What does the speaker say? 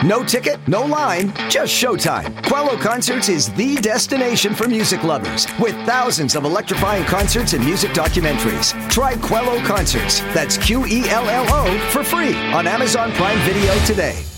No ticket, no line, just showtime. Quello Concerts is the destination for music lovers, with thousands of electrifying concerts and music documentaries. Try Quello Concerts, that's Quello, for free on Amazon Prime Video today.